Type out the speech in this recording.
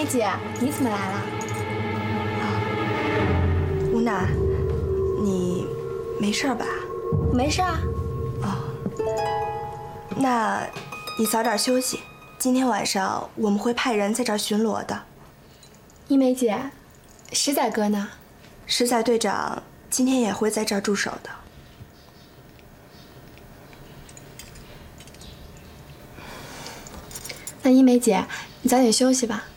姐，你怎么来了？ 吴楠，你没事吧？ 没事啊。 那你早点休息。今天晚上我们会派人在这儿巡逻的。 一梅姐，石仔哥呢？ 石仔队长今天也会在这儿驻守的。 那一梅姐，你早点休息吧。